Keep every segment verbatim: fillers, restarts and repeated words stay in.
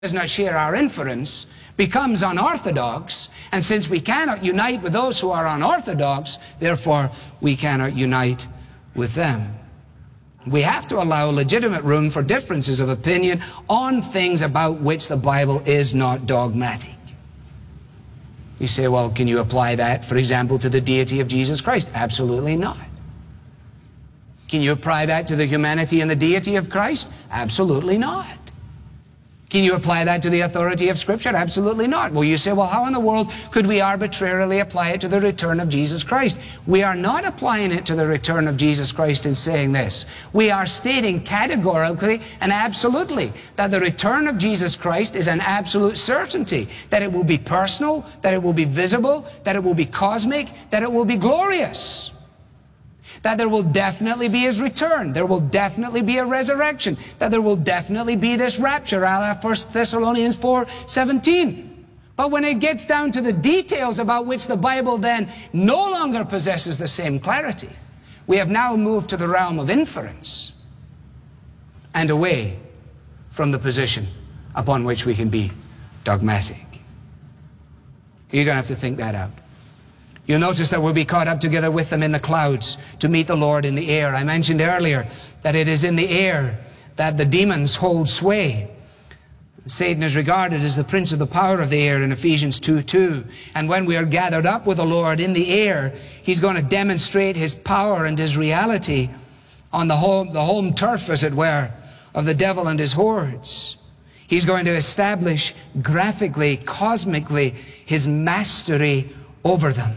does not share our inference becomes unorthodox, and since we cannot unite with those who are unorthodox, therefore we cannot unite with them. We have to allow legitimate room for differences of opinion on things about which the Bible is not dogmatic. You say, well, can you apply that, for example, to the deity of Jesus Christ? Absolutely not. Can you apply that to the humanity and the deity of Christ? Absolutely not. Can you apply that to the authority of Scripture? Absolutely not. Well, you say, well, how in the world could we arbitrarily apply it to the return of Jesus Christ? We are not applying it to the return of Jesus Christ in saying this. We are stating categorically and absolutely that the return of Jesus Christ is an absolute certainty, that it will be personal, that it will be visible, that it will be cosmic, that it will be glorious. That there will definitely be His return. There will definitely be a resurrection. That there will definitely be this rapture, a la First Thessalonians four seventeen. But when it gets down to the details about which the Bible then no longer possesses the same clarity, we have now moved to the realm of inference and away from the position upon which we can be dogmatic. You're going to have to think that out. You'll notice that we'll be caught up together with them in the clouds to meet the Lord in the air. I mentioned earlier that it is in the air that the demons hold sway. Satan is regarded as the prince of the power of the air in Ephesians two two. And when we are gathered up with the Lord in the air, He's going to demonstrate His power and His reality on the home, the home turf, as it were, of the devil and his hordes. He's going to establish graphically, cosmically, His mastery over them.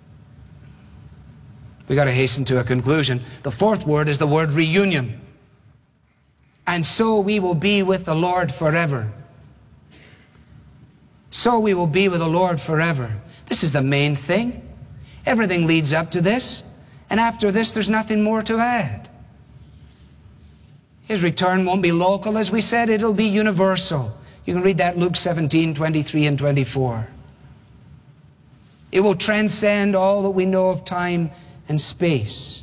We got to hasten to a conclusion. The fourth word is the word reunion. And so we will be with the Lord forever. So we will be with the Lord forever. This is the main thing. Everything leads up to this. And after this, there's nothing more to add. His return won't be local, as we said. It'll be universal. You can read that Luke seventeen, twenty-three and twenty-four. It will transcend all that we know of time and space.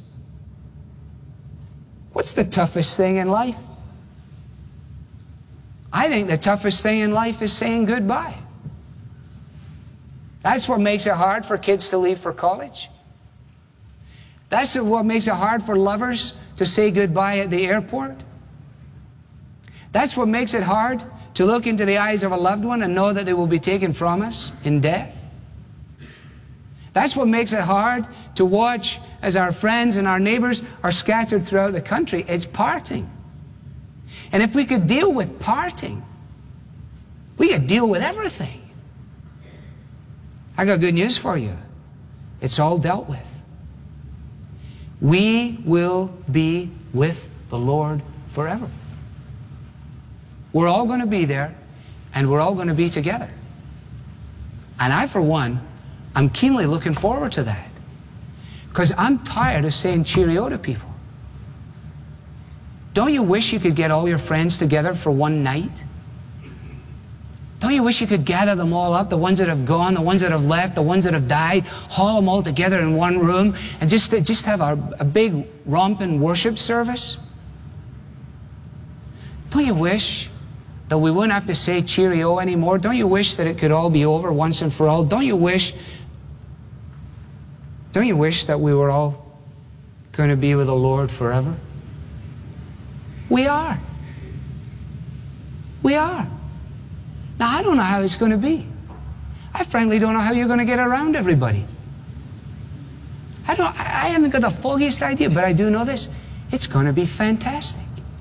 What's the toughest thing in life? I think the toughest thing in life is saying goodbye. That's what makes it hard for kids to leave for college. That's what makes it hard for lovers to say goodbye at the airport. That's what makes it hard to look into the eyes of a loved one and know that they will be taken from us in death. That's what makes it hard to watch as our friends and our neighbors are scattered throughout the country. It's parting. And if we could deal with parting, we could deal with everything. I got good news for you. It's all dealt with. We will be with the Lord forever. We're all going to be there, and we're all going to be together. And I, for one, I'm keenly looking forward to that, because I'm tired of saying cheerio to people. Don't you wish you could get all your friends together for one night? Don't you wish you could gather them all up, the ones that have gone, the ones that have left, the ones that have died, haul them all together in one room and just, just have a, a big romping worship service? Don't you wish that we wouldn't have to say cheerio anymore? Don't you wish that it could all be over once and for all? Don't you wish Don't you wish that we were all going to be with the Lord forever? We are. We are. Now, I don't know how it's going to be. I frankly don't know how you're going to get around everybody. I don't. I haven't got the foggiest idea, but I do know this. It's going to be fantastic.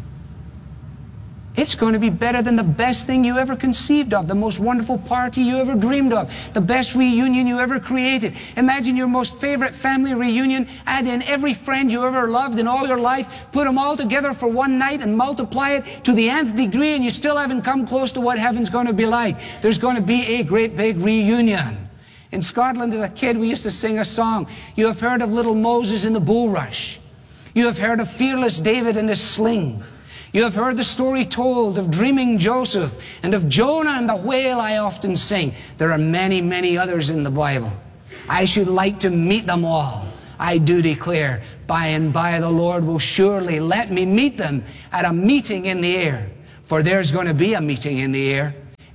It's going to be better than the best thing you ever conceived of, the most wonderful party you ever dreamed of, the best reunion you ever created. Imagine your most favorite family reunion, add in every friend you ever loved in all your life, put them all together for one night and multiply it to the nth degree, and you still haven't come close to what heaven's going to be like. There's going to be a great big reunion. In Scotland, as a kid, we used to sing a song. You have heard of little Moses in the bulrush. You have heard of fearless David and his sling. You have heard the story told of dreaming Joseph and of Jonah and the whale I often sing. There are many, many others in the Bible. I should like to meet them all. I do declare, by and by the Lord will surely let me meet them at a meeting in the air. For there's going to be a meeting in the air.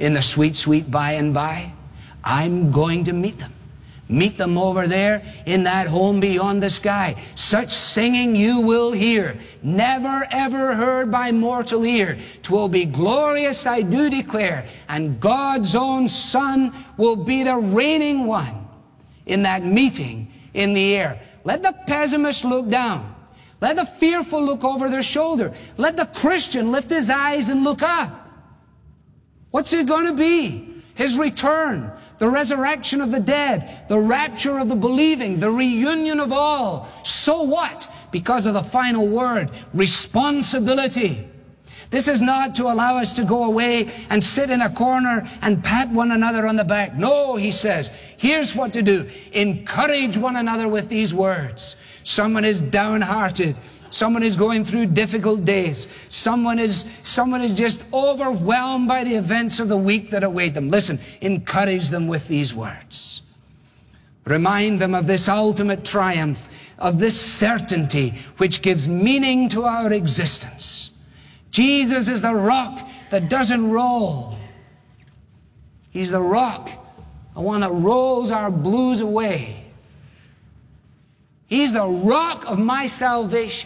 in the sweet, sweet by and by. I'm going to meet them. Meet them over there in that home beyond the sky. Such singing you will hear, never ever heard by mortal ear. 'Twill be glorious, I do declare, and God's own Son will be the reigning one in that meeting in the air. Let the pessimist look down. Let the fearful look over their shoulder. Let the Christian lift his eyes and look up. What's it going to be? His return, the resurrection of the dead, the rapture of the believing, the reunion of all. So what? Because of the final word, responsibility. This is not to allow us to go away and sit in a corner and pat one another on the back. No, he says, here's what to do. Encourage one another with these words. Someone is downhearted. Someone is going through difficult days. Someone is, someone is just overwhelmed by the events of the week that await them. Listen, encourage them with these words. Remind them of this ultimate triumph, of this certainty which gives meaning to our existence. Jesus is the rock that doesn't roll. He's the rock, the one that rolls our blues away. He's the rock of my salvation.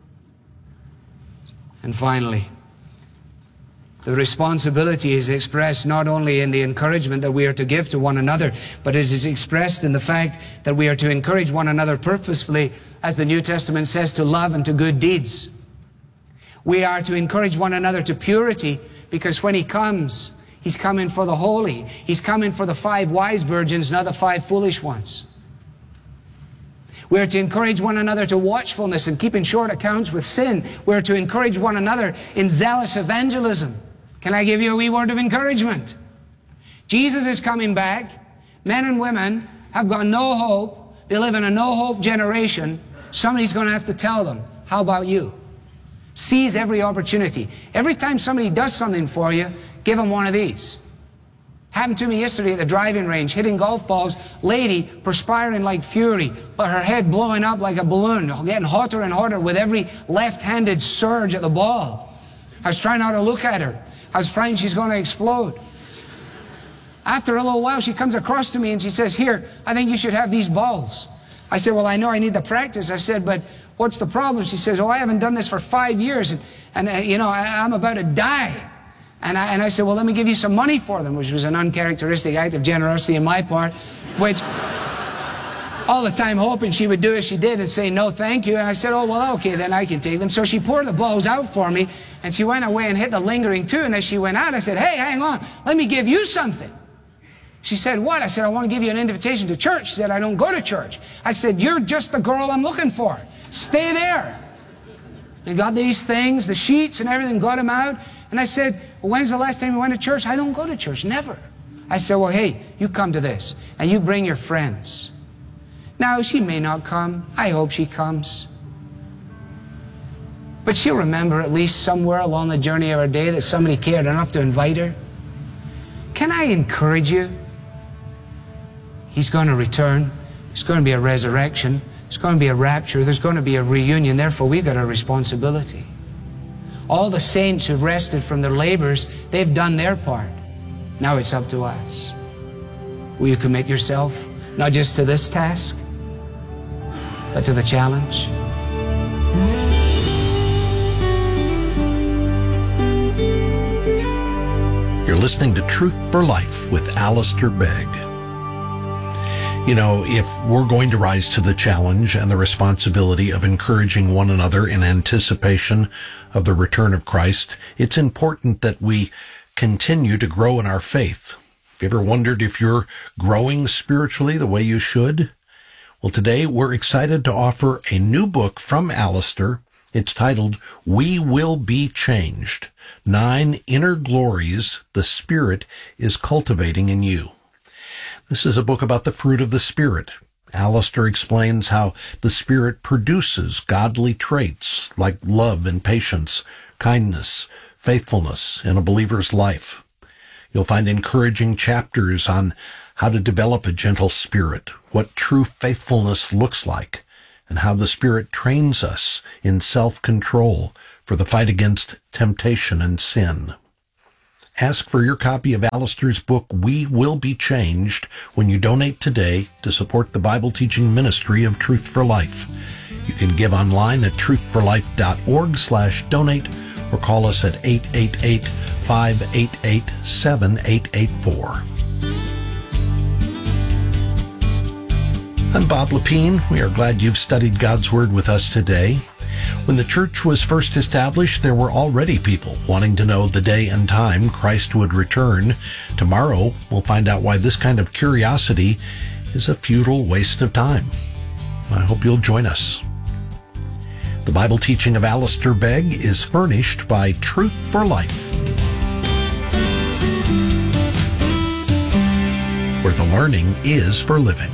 And finally, the responsibility is expressed not only in the encouragement that we are to give to one another, but it is expressed in the fact that we are to encourage one another purposefully, as the New Testament says, to love and to good deeds. We are to encourage one another to purity, because when He comes, He's coming for the holy. He's coming for the five wise virgins, not the five foolish ones. We're to encourage one another to watchfulness and keeping short accounts with sin. We're to encourage one another in zealous evangelism. Can I give you a wee word of encouragement? Jesus is coming back. Men and women have got no hope. They live in a no-hope generation. Somebody's going to have to tell them, how about you? Seize every opportunity. Every time somebody does something for you, give them one of these. Happened to me yesterday at the driving range, hitting golf balls, lady perspiring like fury, but her head blowing up like a balloon, getting hotter and hotter with every left-handed surge at the ball. I was trying not to look at her. I was frightened she's going to explode. After a little while, she comes across to me and she says, here, I think you should have these balls. I said, well, I know I need the practice. I said, but what's the problem? She says, oh, I haven't done this for five years, and, and uh, you know, I, I'm about to die. And I, and I said, well, let me give you some money for them, which was an uncharacteristic act of generosity on my part, which all the time hoping she would do as she did and say, no, thank you. And I said, oh, well, okay, then I can take them. So she poured the balls out for me, and she went away and hit the lingering two. And as she went out, I said, hey, hang on, let me give you something. She said, what? I said, I want to give you an invitation to church. She said, I don't go to church. I said, you're just the girl I'm looking for. Stay there. And got these things, the sheets and everything, got them out. And I said, well, when's the last time you went to church? I don't go to church, never. I said, well, hey, you come to this, and you bring your friends. Now, she may not come. I hope she comes. But she'll remember at least somewhere along the journey of her day that somebody cared enough to invite her. Can I encourage you? He's going to return. There's going to be a resurrection. There's going to be a rapture. There's going to be a reunion. Therefore, we've got a responsibility. All the saints who've rested from their labors, they've done their part. Now it's up to us. Will you commit yourself, not just to this task, but to the challenge? You're listening to Truth for Life with Alistair Begg. You know, if we're going to rise to the challenge and the responsibility of encouraging one another in anticipation of the return of Christ, it's important that we continue to grow in our faith. Have you ever wondered if you're growing spiritually the way you should? Well, today we're excited to offer a new book from Alistair. It's titled, We Will Be Changed, Nine Inner Glories the Spirit is Cultivating in You. This is a book about the fruit of the Spirit. Alistair explains how the Spirit produces godly traits like love and patience, kindness, faithfulness in a believer's life. You'll find encouraging chapters on how to develop a gentle spirit, what true faithfulness looks like, and how the Spirit trains us in self-control for the fight against temptation and sin. Ask for your copy of Alistair's book, We Will Be Changed, when you donate today to support the Bible teaching ministry of Truth for Life. You can give online at truthforlife.org slash donate or call us at eight eight eight, five eight eight, seven eight eight four. I'm Bob Lepine. We are glad you've studied God's Word with us today. When the church was first established, there were already people wanting to know the day and time Christ would return. Tomorrow, we'll find out why this kind of curiosity is a futile waste of time. I hope you'll join us. The Bible teaching of Alistair Begg is furnished by Truth for Life, where the learning is for living.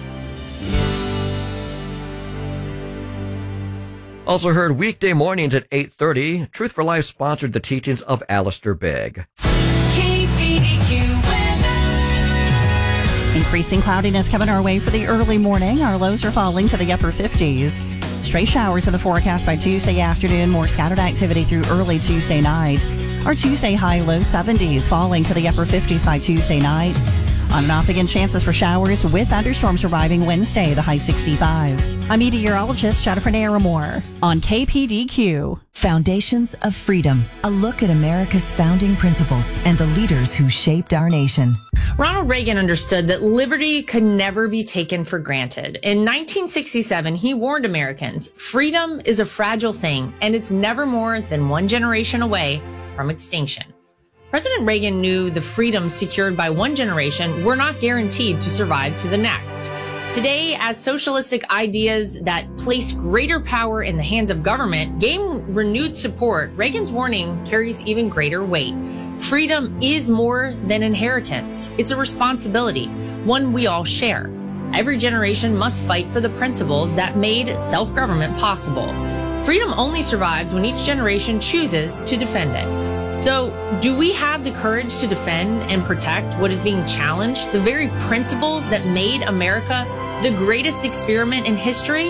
Also heard weekday mornings at eight thirty, Truth for Life sponsored the teachings of Alistair Begg. K P D Q weather. Increasing cloudiness coming our way for the early morning. Our lows are falling to the upper fifties. Stray showers in the forecast by Tuesday afternoon. More scattered activity through early Tuesday night. Our Tuesday high low seventies, falling to the upper fifties by Tuesday night. On and off again, chances for showers with thunderstorms arriving Wednesday, the high sixty-five. I'm meteorologist Jennifer Naramore on K P D Q. Foundations of Freedom, a look at America's founding principles and the leaders who shaped our nation. Ronald Reagan understood that liberty could never be taken for granted. In nineteen sixty-seven, he warned Americans, freedom is a fragile thing, and it's never more than one generation away from extinction. President Reagan knew the freedoms secured by one generation were not guaranteed to survive to the next. Today, as socialistic ideas that place greater power in the hands of government gain renewed support, Reagan's warning carries even greater weight. Freedom is more than inheritance. It's a responsibility, one we all share. Every generation must fight for the principles that made self-government possible. Freedom only survives when each generation chooses to defend it. So, do we have the courage to defend and protect what is being challenged, the very principles that made America the greatest experiment in history?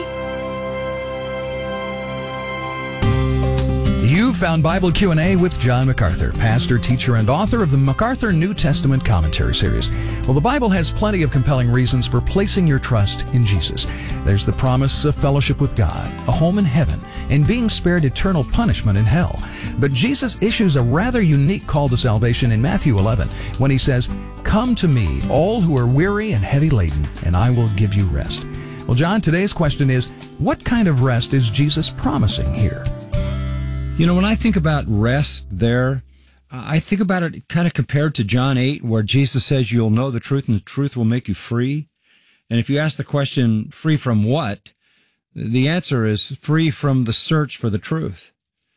You found Bible Q and A with John MacArthur, pastor, teacher, and author of the MacArthur New Testament Commentary Series. Well, the Bible has plenty of compelling reasons for placing your trust in Jesus. There's the promise of fellowship with God, a home in heaven, and being spared eternal punishment in hell. But Jesus issues a rather unique call to salvation in Matthew eleven when he says, "Come to me, all who are weary and heavy laden, and I will give you rest." Well, John, today's question is, what kind of rest is Jesus promising here? You know, when I think about rest there, I think about it kind of compared to John eight, where Jesus says, you'll know the truth and the truth will make you free. And if you ask the question, free from what? The answer is free from the search for the truth.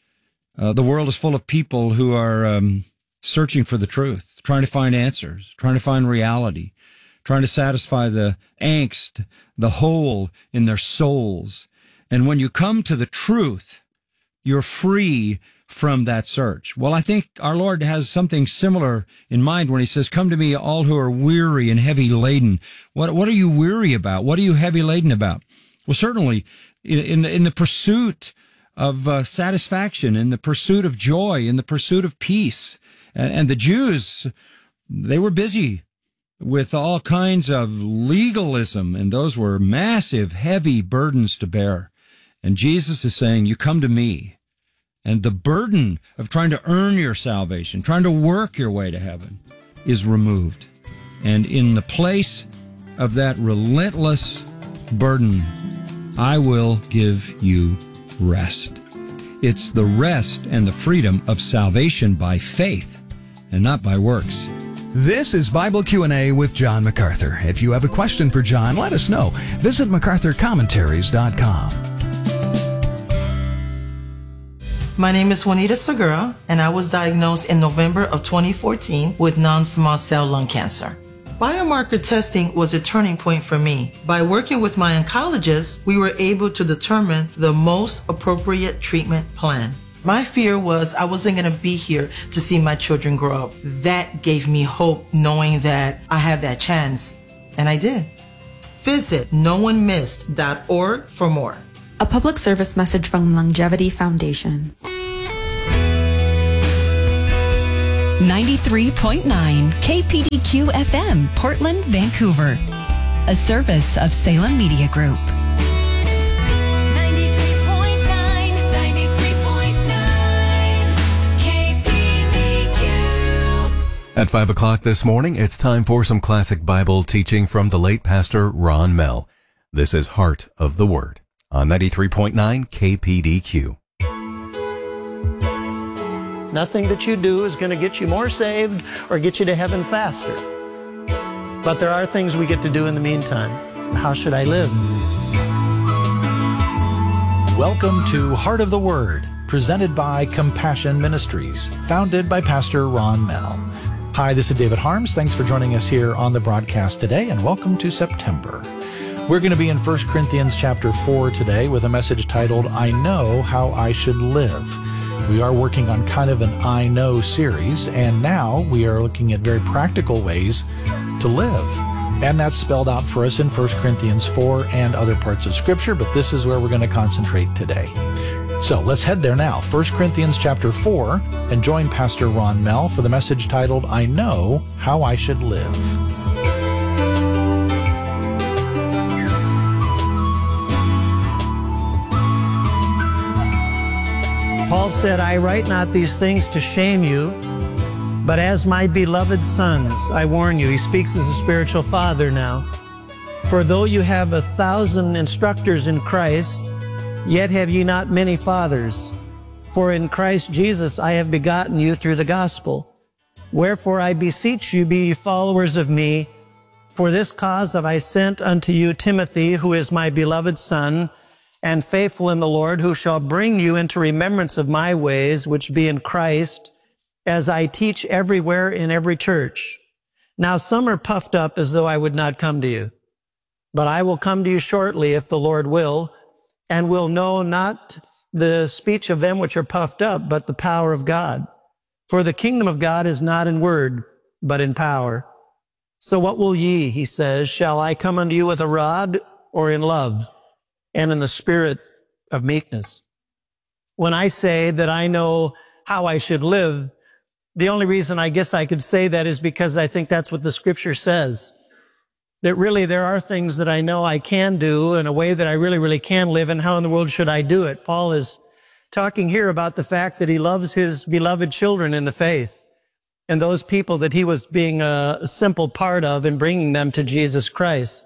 Uh, the world is full of people who are um, searching for the truth, trying to find answers, trying to find reality, trying to satisfy the angst, the hole in their souls. And when you come to the truth, you're free from that search. Well, I think our Lord has something similar in mind when he says, come to me, all who are weary and heavy laden. What, what are you weary about? What are you heavy laden about? Well, certainly in, in, the, in the pursuit of uh, satisfaction, in the pursuit of joy, in the pursuit of peace. And, and the Jews, they were busy with all kinds of legalism, and those were massive, heavy burdens to bear. And Jesus is saying, you come to me, and the burden of trying to earn your salvation, trying to work your way to heaven, is removed. And in the place of that relentless burden, I will give you rest. It's the rest and the freedom of salvation by faith and not by works. This is Bible Q and A with John MacArthur. If you have a question for John, let us know. Visit MacArthur Commentaries dot com. My name is Juanita Segura, and I was diagnosed in November of twenty fourteen with non-small cell lung cancer. Biomarker testing was a turning point for me. By working with my oncologist, we were able to determine the most appropriate treatment plan. My fear was I wasn't going to be here to see my children grow up. That gave me hope, knowing that I have that chance. And I did. Visit no one missed dot org for more. A public service message from Longevity Foundation. ninety-three point nine K P D Q F M, Portland, Vancouver. A service of Salem Media Group. ninety-three point nine, ninety-three point nine K P D Q. At five o'clock this morning, it's time for some classic Bible teaching from the late Pastor Ron Mell. This is Heart of the Word on ninety-three point nine K P D Q. Nothing that you do is going to get you more saved or get you to heaven faster. But there are things we get to do in the meantime. How should I live? Welcome to Heart of the Word, presented by Compassion Ministries, founded by Pastor Ron Mell. Hi, this is David Harms. Thanks for joining us here on the broadcast today, and welcome to September. We're going to be in First Corinthians chapter four today with a message titled, I Know How I Should Live. We are working on kind of an I Know series, and now we are looking at very practical ways to live. And that's spelled out for us in First Corinthians four and other parts of Scripture, but this is where we're going to concentrate today. So let's head there now, First Corinthians chapter four, and join Pastor Ron Mell for the message titled, I Know How I Should Live. Paul said, I write not these things to shame you, but as my beloved sons, I warn you. He speaks as a spiritual father now. For though you have a thousand instructors in Christ, yet have ye not many fathers. For in Christ Jesus I have begotten you through the gospel. Wherefore I beseech you, be ye followers of me. For this cause have I sent unto you Timothy, who is my beloved son, and faithful in the Lord, who shall bring you into remembrance of my ways, which be in Christ, as I teach everywhere in every church. Now some are puffed up as though I would not come to you. But I will come to you shortly, if the Lord will, and will know not the speech of them which are puffed up, but the power of God. For the kingdom of God is not in word, but in power. So what will ye, he says, shall I come unto you with a rod, or in love, and in the spirit of meekness? When I say that I know how I should live, the only reason I guess I could say that is because I think that's what the Scripture says. That really there are things that I know I can do in a way that I really, really can live, and how in the world should I do it? Paul is talking here about the fact that he loves his beloved children in the faith, and those people that he was being a simple part of in bringing them to Jesus Christ.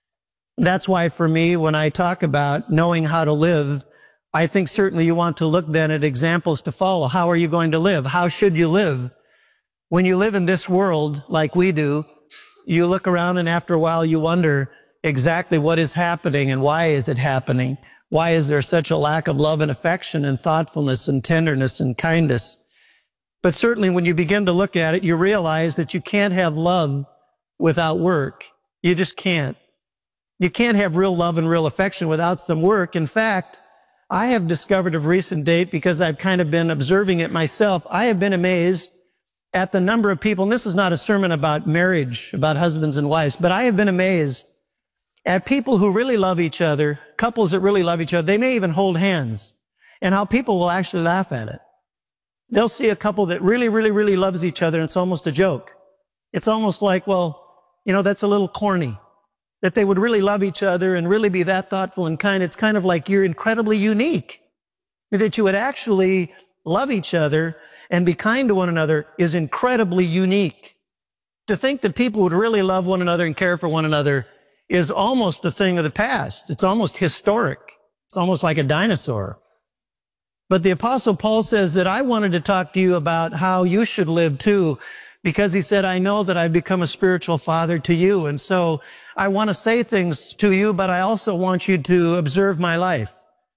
That's why for me, when I talk about knowing how to live, I think certainly you want to look then at examples to follow. How are you going to live? How should you live? When you live in this world like we do, you look around and after a while you wonder exactly what is happening and why is it happening? Why is there such a lack of love and affection and thoughtfulness and tenderness and kindness? But certainly when you begin to look at it, you realize that you can't have love without work. You just can't. You can't have real love and real affection without some work. In fact, I have discovered of recent date, because I've kind of been observing it myself, I have been amazed at the number of people, and this is not a sermon about marriage, about husbands and wives, but I have been amazed at people who really love each other, couples that really love each other. They may even hold hands, and how people will actually laugh at it. They'll see a couple that really, really, really loves each other, and it's almost a joke. It's almost like, well, you know, that's a little corny. That they would really love each other and really be that thoughtful and kind. It's kind of like you're incredibly unique. That you would actually love each other and be kind to one another is incredibly unique. To think that people would really love one another and care for one another is almost a thing of the past. It's almost historic. It's almost like a dinosaur. But the Apostle Paul says that I wanted to talk to you about how you should live too, because he said, I know that I've become a spiritual father to you. And so I want to say things to you, but I also want you to observe my life.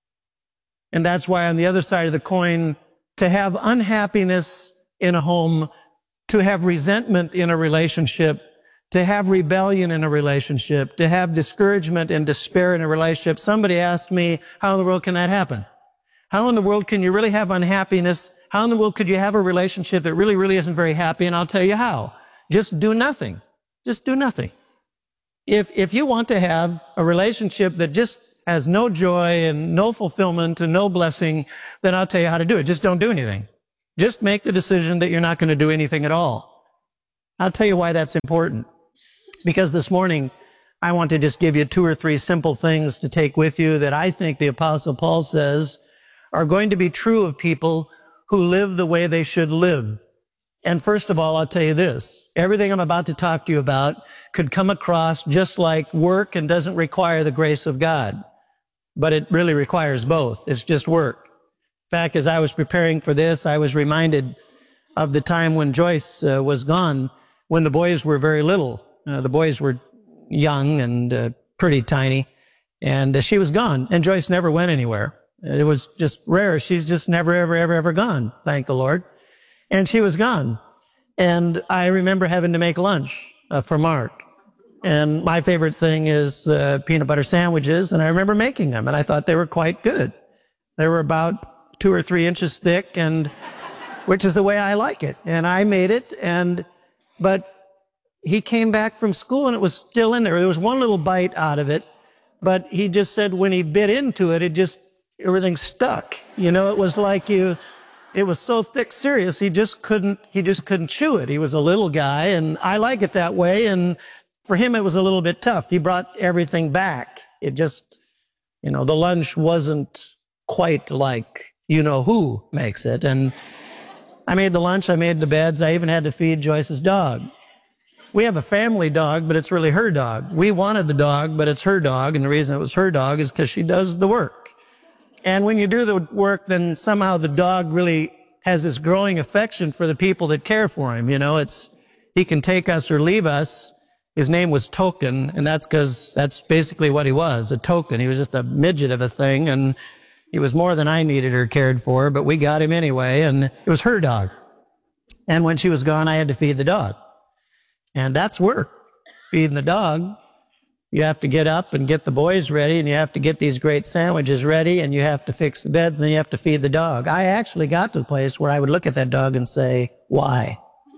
And that's why on the other side of the coin, to have unhappiness in a home, to have resentment in a relationship, to have rebellion in a relationship, to have discouragement and despair in a relationship. Somebody asked me, how in the world can that happen? How in the world can you really have unhappiness? How in the world could you have a relationship that really, really isn't very happy? And I'll tell you how. Just do nothing. Just do nothing. If, if you want to have a relationship that just has no joy and no fulfillment and no blessing, then I'll tell you how to do it. Just don't do anything. Just make the decision that you're not going to do anything at all. I'll tell you why that's important. Because this morning, I want to just give you two or three simple things to take with you that I think the Apostle Paul says are going to be true of people who live the way they should live. And first of all, I'll tell you this. Everything I'm about to talk to you about could come across just like work and doesn't require the grace of God. But it really requires both. It's just work. In fact, as I was preparing for this, I was reminded of the time when Joyce uh, was gone, when the boys were very little. Uh, the boys were young and uh, pretty tiny, and uh, she was gone, and Joyce never went anywhere. It was just rare. She's just never, ever, ever, ever gone, thank the Lord. And she was gone. And I remember having to make lunch uh, for Mark. And my favorite thing is uh, peanut butter sandwiches, and I remember making them, and I thought they were quite good. They were about two or three inches thick, and which is the way I like it. And I made it, and but he came back from school, and it was still in there. There was one little bite out of it, but he just said when he bit into it, it just, everything stuck. You know, it was like you, it was so thick, serious, he just couldn't, he just couldn't chew it. He was a little guy, and I like it that way, and for him, it was a little bit tough. He brought everything back. It just, you know, the lunch wasn't quite like you-know-who makes it. And I made the lunch, I made the beds, I even had to feed Joyce's dog. We have a family dog, but it's really her dog. We wanted the dog, but it's her dog, and the reason it was her dog is because she does the work. And when you do the work, then somehow the dog really has this growing affection for the people that care for him. You know, it's, he can take us or leave us. His name was Token, and that's because that's basically what he was, a token. He was just a midget of a thing, and he was more than I needed or cared for, but we got him anyway, and it was her dog. And when she was gone, I had to feed the dog. And that's work, feeding the dog. You have to get up and get the boys ready, and you have to get these great sandwiches ready, and you have to fix the beds, and then you have to feed the dog. I actually got to the place where I would look at that dog and say, why?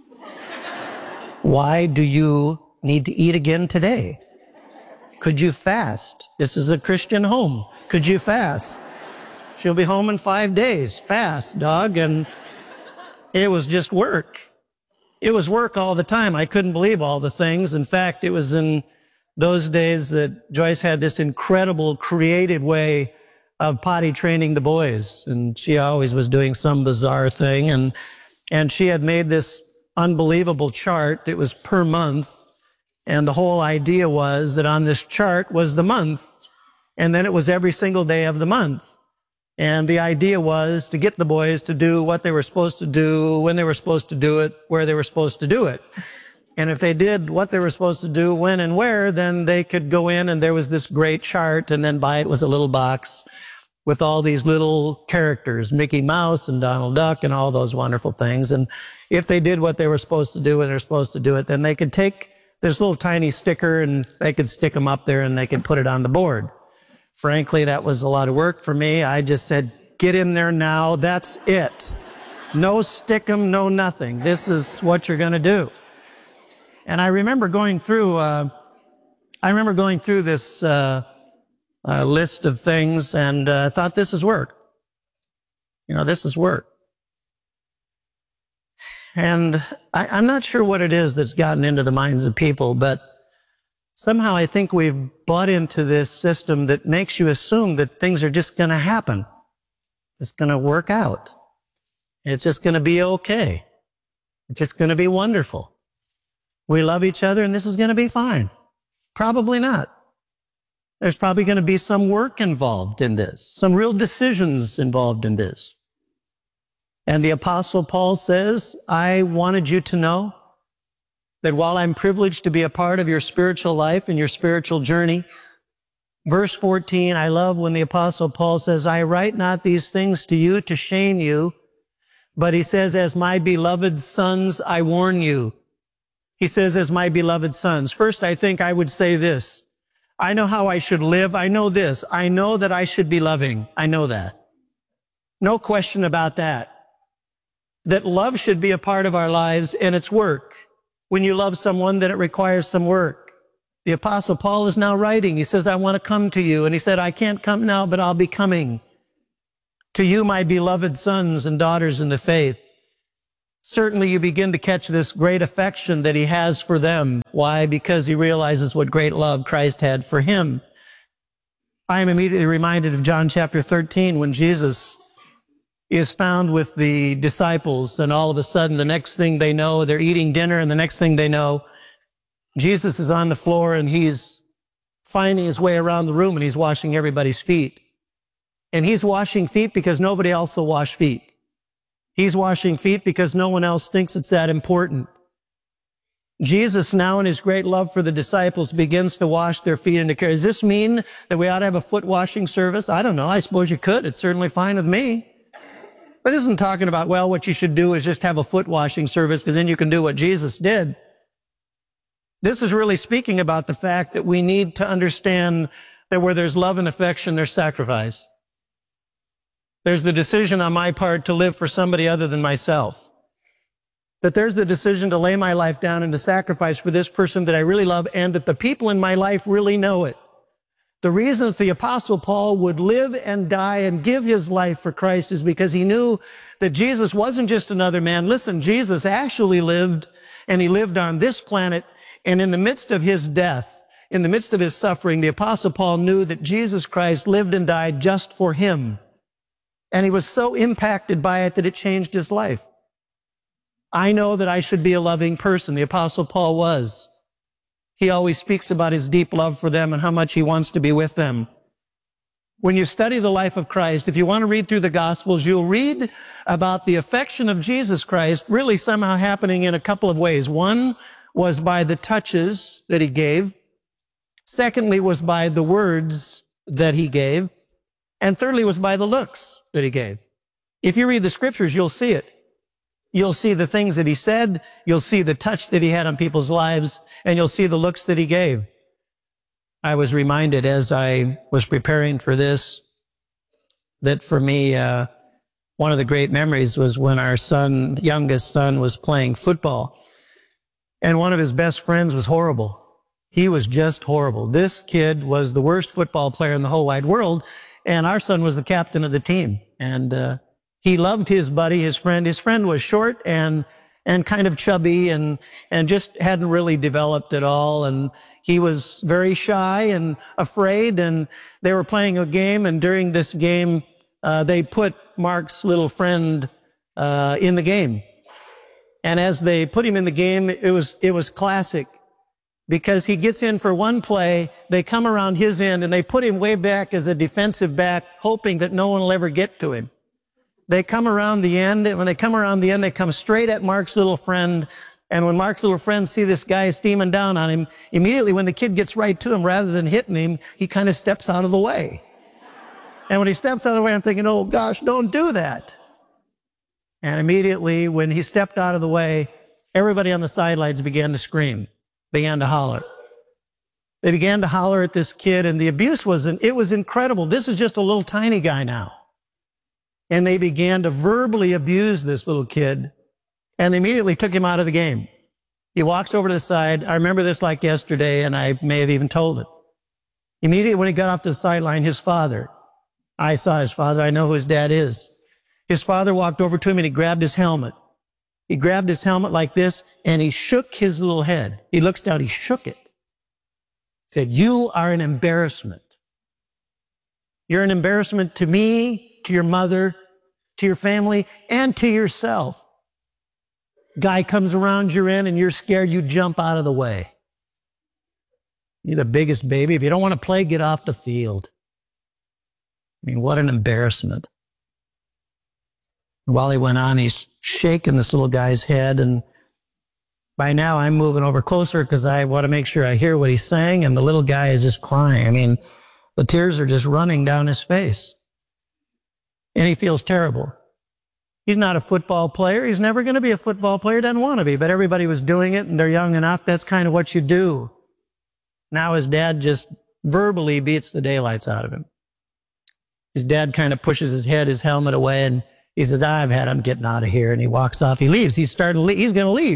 Why do you need to eat again today? Could you fast? This is a Christian home. Could you fast? She'll be home in five days. Fast, dog. And it was just work. It was work all the time. I couldn't believe all the things. In fact, it was in those days that Joyce had this incredible creative way of potty training the boys. And she always was doing some bizarre thing. And, and she had made this unbelievable chart. It was per month. And the whole idea was that on this chart was the month. And then it was every single day of the month. And the idea was to get the boys to do what they were supposed to do, when they were supposed to do it, where they were supposed to do it. And if they did what they were supposed to do, when and where, then they could go in and there was this great chart, and then by it was a little box with all these little characters, Mickey Mouse and Donald Duck and all those wonderful things. And if they did what they were supposed to do when they were supposed to do it, then they could take this little tiny sticker and they could stick them up there and they could put it on the board. Frankly, that was a lot of work for me. I just said, get in there now. That's it. No stick 'em, no nothing. This is what you're going to do. And I remember going through, uh, I remember going through this uh, uh, list of things, and I uh, thought, this is work. You know, this is work. And I, I'm not sure what it is that's gotten into the minds of people, but somehow I think we've bought into this system that makes you assume that things are just going to happen. It's going to work out. It's just going to be okay. It's just going to be wonderful. We love each other and this is going to be fine. Probably not. There's probably going to be some work involved in this, some real decisions involved in this. And the Apostle Paul says, I wanted you to know that while I'm privileged to be a part of your spiritual life and your spiritual journey, verse fourteen, I love when the Apostle Paul says, I write not these things to you to shame you, but he says, as my beloved sons, I warn you. He says, as my beloved sons. First, I think I would say this. I know how I should live. I know this. I know that I should be loving. I know that. No question about that. That love should be a part of our lives, and it's work. When you love someone, then it requires some work. The Apostle Paul is now writing. He says, I want to come to you. And he said, I can't come now, but I'll be coming. To you, my beloved sons and daughters in the faith. certainly you begin to catch this great affection that he has for them. Why? Because he realizes what great love Christ had for him. I am immediately reminded of John chapter thirteen when Jesus is found with the disciples, and all of a sudden the next thing they know, they're eating dinner, and the next thing they know, Jesus is on the floor and he's finding his way around the room and he's washing everybody's feet. And he's washing feet because nobody else will wash feet. He's washing feet because no one else thinks it's that important. Jesus now in his great love for the disciples begins to wash their feet and to care. Does this mean that we ought to have a foot washing service? I don't know. I suppose you could. It's certainly fine with me. But this isn't talking about, well, what you should do is just have a foot washing service because then you can do what Jesus did. This is really speaking about the fact that we need to understand that where there's love and affection, there's sacrifice. There's the decision on my part to live for somebody other than myself. That there's the decision to lay my life down and to sacrifice for this person that I really love and that the people in my life really know it. The reason that the Apostle Paul would live and die and give his life for Christ is because he knew that Jesus wasn't just another man. Listen, Jesus actually lived, and he lived on this planet, and in the midst of his death, in the midst of his suffering, the Apostle Paul knew that Jesus Christ lived and died just for him. And he was so impacted by it that it changed his life. I know that I should be a loving person. The Apostle Paul was. He always speaks about his deep love for them and how much he wants to be with them. When you study the life of Christ, if you want to read through the Gospels, you'll read about the affection of Jesus Christ really somehow happening in a couple of ways. One was by the touches that he gave. Secondly was by the words that he gave. And thirdly was by the looks that he gave. If you read the scriptures, you'll see it. You'll see the things that he said, you'll see the touch that he had on people's lives, and you'll see the looks that he gave. I was reminded as I was preparing for this that for me, uh, one of the great memories was when our son, youngest son, was playing football. And one of his best friends was horrible. He was just horrible. This kid was the worst football player in the whole wide world, and our son was the captain of the team. And uh, he loved his buddy, his friend. His friend was short and and kind of chubby and and just hadn't really developed at all. And he was very shy and afraid. And they were playing a game, and during this game, uh, they put Mark's little friend uh, in the game. And as they put him in the game, it was it was classic. Because he gets in for one play, they come around his end, and they put him way back as a defensive back, hoping that no one will ever get to him. They come around the end, and when they come around the end, they come straight at Mark's little friend. And when Mark's little friend see this guy steaming down on him, immediately when the kid gets right to him, rather than hitting him, he kind of steps out of the way. And when he steps out of the way, I'm thinking, oh gosh, don't do that. And immediately when he stepped out of the way, everybody on the sidelines began to scream, began to holler. They began to holler at this kid, and the abuse was, it was incredible. This is just a little tiny guy now. And they began to verbally abuse this little kid, and they immediately took him out of the game. He walks over to the side. I remember this like yesterday, and I may have even told it. Immediately when he got off to the sideline, his father, I saw his father, I know who his dad is. His father walked over to him and he grabbed his helmet. He grabbed his helmet like this, and he shook his little head. He looks down, he shook it. He said, "You are an embarrassment. You're an embarrassment to me, to your mother, to your family, and to yourself. Guy comes around your end and you're scared, you jump out of the way. You're the biggest baby. If you don't want to play, get off the field." I mean, what an embarrassment. While he went on, he's shaking this little guy's head, and by now I'm moving over closer because I want to make sure I hear what he's saying, and the little guy is just crying. I mean, the tears are just running down his face. And he feels terrible. He's not a football player. He's never going to be a football player. Doesn't want to be, but everybody was doing it, and they're young enough. That's kind of what you do. Now his dad just verbally beats the daylights out of him. His dad kind of pushes his head, his helmet away, and he says, "I've had him getting out of here." And he walks off. He leaves. He's starting to leave. He's going to leave.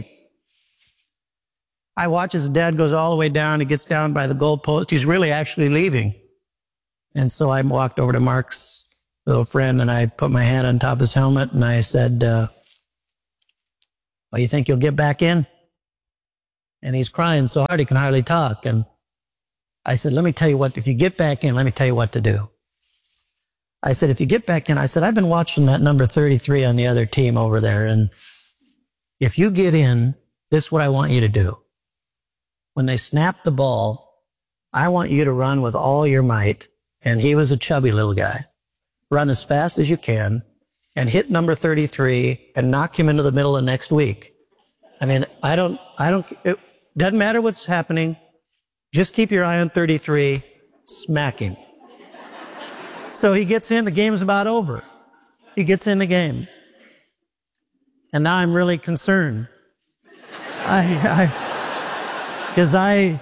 I watch as his dad goes all the way down. He gets down by the goalpost. He's really actually leaving. And so I walked over to Mark's little friend, and I put my hand on top of his helmet, and I said, uh, Well, you think you'll get back in? And he's crying so hard he can hardly talk. And I said, let me tell you what, if you get back in, let me tell you what to do. I said, if you get back in, I said, I've been watching that number thirty-three on the other team over there. And if you get in, this is what I want you to do. When they snap the ball, I want you to run with all your might. And he was a chubby little guy. Run as fast as you can and hit number thirty-three and knock him into the middle of next week. I mean, I don't, I don't, it doesn't matter what's happening. Just keep your eye on thirty-three, smack him. So he gets in, the game's about over. He gets in the game. And now I'm really concerned. I, I, because I,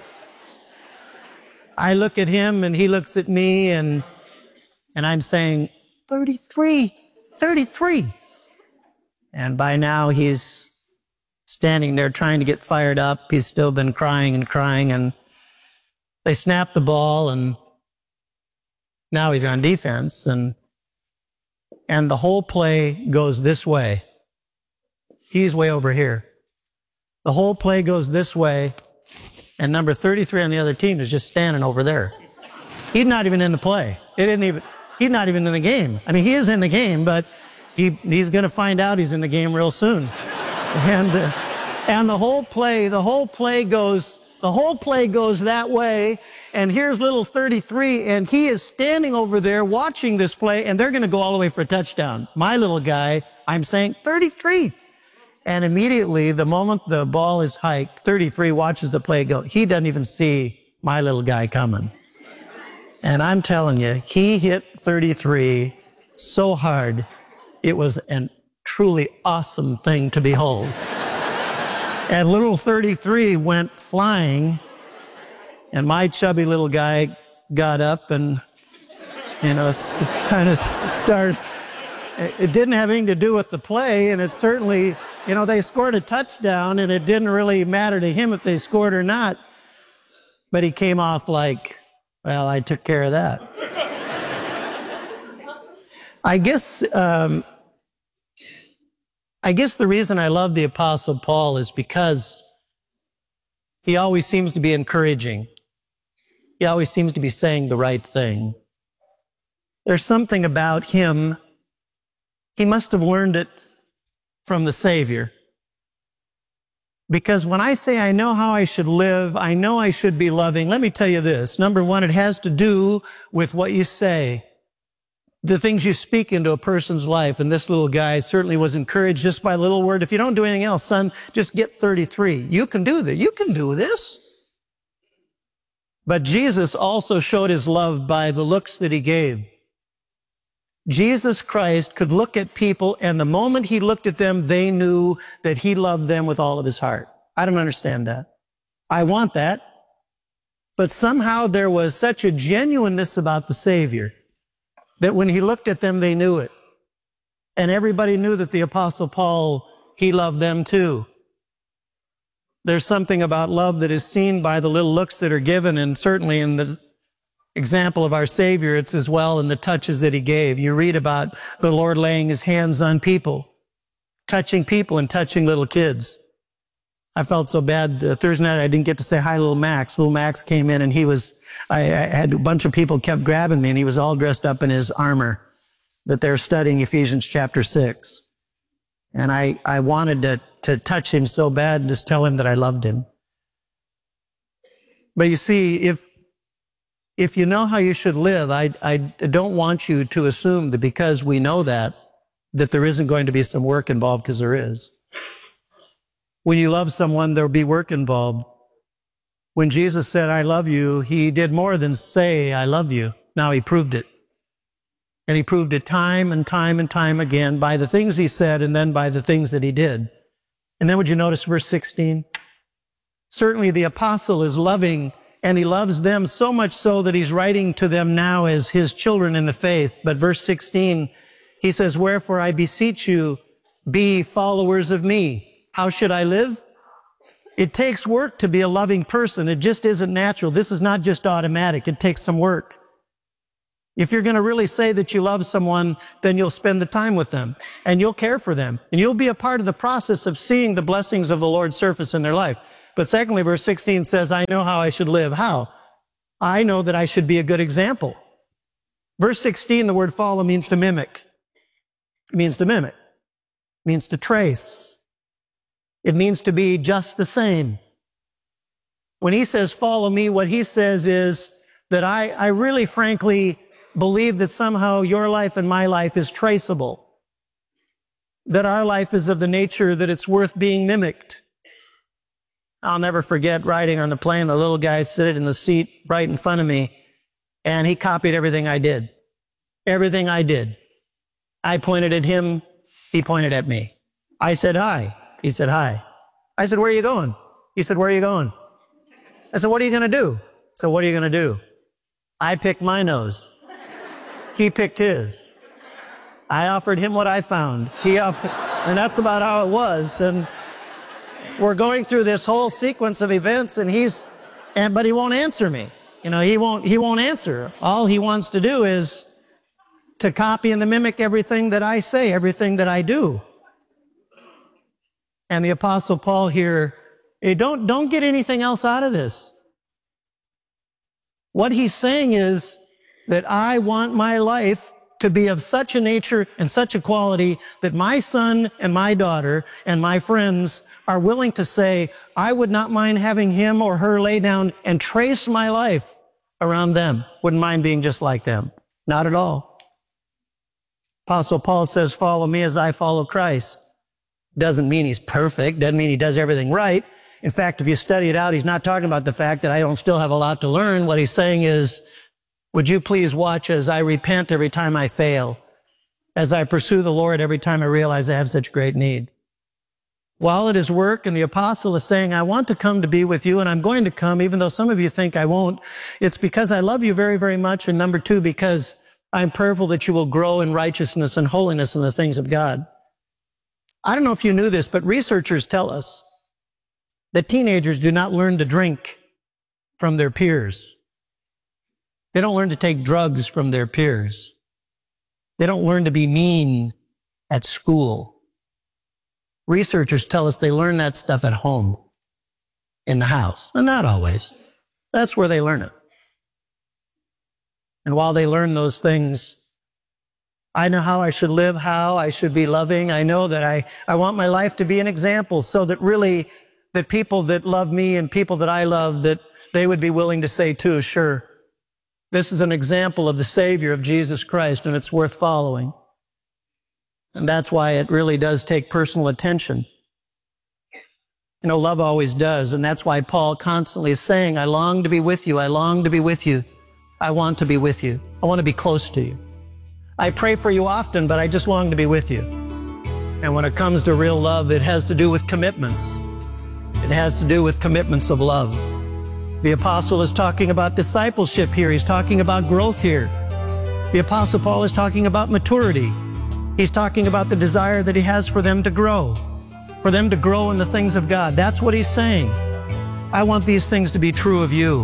I look at him and he looks at me and, and I'm saying, thirty-three, thirty-three. And by now he's standing there trying to get fired up. He's still been crying and crying, and they snap the ball, and now he's on defense, and and the whole play goes this way. He's way over here. The whole play goes this way, and number thirty-three on the other team is just standing over there. He's not even in the play. It didn't even. He's not even in the game. I mean, he is in the game, but he he's going to find out he's in the game real soon. And uh, and the whole play, the whole play goes. The whole play goes that way, and here's little thirty-three, and he is standing over there watching this play, and they're going to go all the way for a touchdown. My little guy, I'm saying thirty-three. And immediately, the moment the ball is hiked, thirty-three watches the play go. He doesn't even see my little guy coming. And I'm telling you, he hit thirty-three so hard, it was a truly awesome thing to behold. And little thirty-three went flying, and my chubby little guy got up and, you know, kind of started. It didn't have anything to do with the play, and it certainly, you know, they scored a touchdown, and it didn't really matter to him if they scored or not. But he came off like, well, I took care of that. I guess... Um, I guess the reason I love the Apostle Paul is because he always seems to be encouraging. He always seems to be saying the right thing. There's something about him. He must have learned it from the Savior. Because when I say I know how I should live, I know I should be loving, let me tell you this. Number one, it has to do with what you say. The things you speak into a person's life. And this little guy certainly was encouraged just by a little word. If you don't do anything else, son, just get thirty-three. You can do that. You can do this. But Jesus also showed his love by the looks that he gave. Jesus Christ could look at people, and the moment he looked at them, they knew that he loved them with all of his heart. I don't understand that. I want that. But somehow there was such a genuineness about the Savior that when he looked at them, they knew it. And everybody knew that the Apostle Paul, he loved them too. There's something about love that is seen by the little looks that are given, and certainly in the example of our Savior, it's as well in the touches that he gave. You read about the Lord laying his hands on people, touching people and touching little kids. I felt so bad uh, Thursday night I didn't get to say hi to little Max. Little Max came in and he was, I, I had a bunch of people kept grabbing me, and he was all dressed up in his armor that they're studying Ephesians chapter six. And I, I wanted to, to touch him so bad and just tell him that I loved him. But you see, if, if you know how you should live, I, I don't want you to assume that because we know that, that there isn't going to be some work involved, because there is. When you love someone, there'll be work involved. When Jesus said, I love you, he did more than say, I love you. Now he proved it. And he proved it time and time and time again by the things he said and then by the things that he did. And then would you notice verse sixteen? Certainly the apostle is loving, and he loves them so much so that he's writing to them now as his children in the faith. But verse sixteen, he says, wherefore I beseech you, be followers of me. How should I live? It takes work to be a loving person. It just isn't natural. This is not just automatic. It takes some work. If you're going to really say that you love someone, then you'll spend the time with them and you'll care for them and you'll be a part of the process of seeing the blessings of the Lord surface in their life. But secondly, verse sixteen says, I know how I should live. How? I know that I should be a good example. Verse sixteen, the word follow means to mimic. It means to mimic. It means to trace. It means to be just the same. When he says follow me, what he says is that I, I really frankly believe that somehow your life and my life is traceable. That our life is of the nature that it's worth being mimicked. I'll never forget riding on the plane, the little guy sitting in the seat right in front of me, and he copied everything I did. Everything I did. I pointed at him, he pointed at me. I said hi, he said hi. I said, where are you going? He said, where are you going? I said, what are you going to do? So what are you going to do? I picked my nose. He picked his. I offered him what I found. He offered, and that's about how it was. And we're going through this whole sequence of events, and he's, and but he won't answer me. You know, he won't, he won't answer. All he wants to do is to copy and to mimic everything that I say, everything that I do. And the Apostle Paul here, hey, don't, don't get anything else out of this. What he's saying is that I want my life to be of such a nature and such a quality that my son and my daughter and my friends are willing to say, I would not mind having him or her lay down and trace my life around them. Wouldn't mind being just like them. Not at all. Apostle Paul says, follow me as I follow Christ. Doesn't mean he's perfect. Doesn't mean he does everything right. In fact, if you study it out, he's not talking about the fact that I don't still have a lot to learn. What he's saying is, would you please watch as I repent every time I fail, as I pursue the Lord every time I realize I have such great need. While at his work, and the apostle is saying, I want to come to be with you, and I'm going to come, even though some of you think I won't. It's because I love you very, very much, and number two, because I'm prayerful that you will grow in righteousness and holiness in the things of God. I don't know if you knew this, but researchers tell us that teenagers do not learn to drink from their peers. They don't learn to take drugs from their peers. They don't learn to be mean at school. Researchers tell us they learn that stuff at home, in the house. And not always. That's where they learn it. And while they learn those things, I know how I should live, how I should be loving. I know that I, I want my life to be an example so that really, that people that love me and people that I love, that they would be willing to say too, sure, this is an example of the Savior of Jesus Christ, and it's worth following. And that's why it really does take personal attention. You know, love always does, and that's why Paul constantly is saying, I long to be with you, I long to be with you. I want to be with you. I want to be close to you. I pray for you often, but I just long to be with you. And when it comes to real love, it has to do with commitments. It has to do with commitments of love. The apostle is talking about discipleship here. He's talking about growth here. The apostle Paul is talking about maturity. He's talking about the desire that he has for them to grow, for them to grow in the things of God. That's what he's saying. I want these things to be true of you.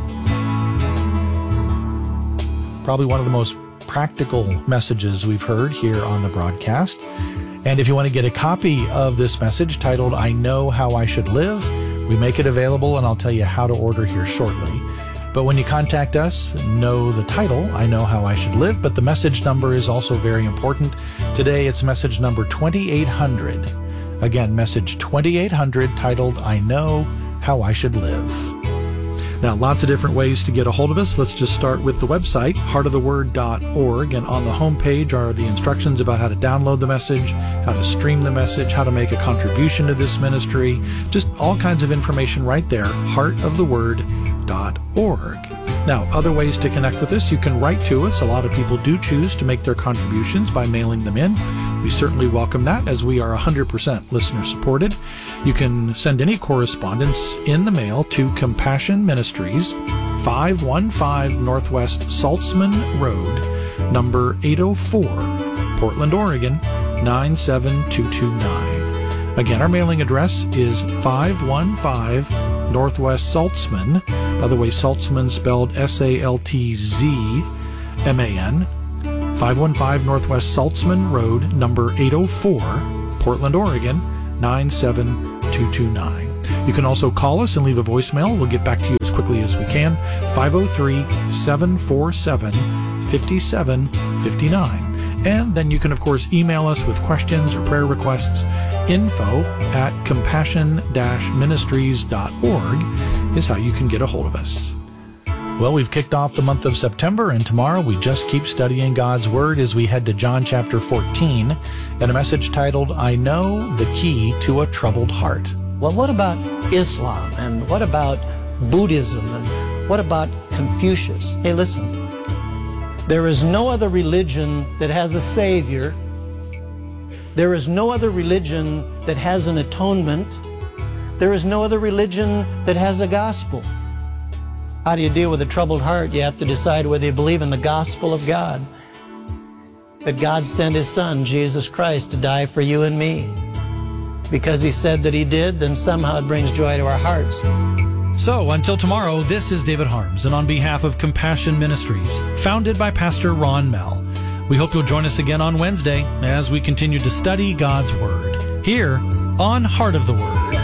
Probably one of the most practical messages we've heard here on the broadcast. And if you want to get a copy of this message titled, I Know How I Should Live, we make it available, and I'll tell you how to order here shortly. But when you contact us, know the title, I Know How I Should Live, but the message number is also very important. Today it's message number twenty-eight hundred. Again, message twenty-eight hundred titled, I Know How I Should Live. Now, lots of different ways to get a hold of us. Let's just start with the website, heart of the word dot org, and on the homepage are the instructions about how to download the message, how to stream the message, how to make a contribution to this ministry, just all kinds of information right there, heart of the word dot org. Now, other ways to connect with us, you can write to us. A lot of people do choose to make their contributions by mailing them in. We certainly welcome that, as we are one hundred percent listener supported. You can send any correspondence in the mail to Compassion Ministries, five one five Northwest Saltzman Road, number eight oh four, Portland, Oregon, nine seven two two nine. Again, our mailing address is five one five Northwest Saltzman, by the way, Saltzman spelled S A L T Z, M A N, five one five Northwest Saltzman Road, number eight oh four, Portland, Oregon, nine seven two two nine. You can also call us and leave a voicemail. We'll get back to you as quickly as we can. five oh three, seven four seven, five seven five nine. And then you can, of course, email us with questions or prayer requests. Info at compassion dash ministries dot org is how you can get a hold of us. Well, we've kicked off the month of September, and tomorrow we just keep studying God's Word as we head to John chapter fourteen and a message titled, I Know the Key to a Troubled Heart. Well, what about Islam? And what about Buddhism? And what about Confucius? Hey, listen. There is no other religion that has a Savior. There is no other religion that has an atonement. There is no other religion that has a gospel. How do you deal with a troubled heart? You have to decide whether you believe in the gospel of God. That God sent His Son, Jesus Christ, to die for you and me. Because He said that He did, then somehow it brings joy to our hearts. So, until tomorrow, this is David Harms, and on behalf of Compassion Ministries, founded by Pastor Ron Mell, we hope you'll join us again on Wednesday as we continue to study God's Word, here on Heart of the Word.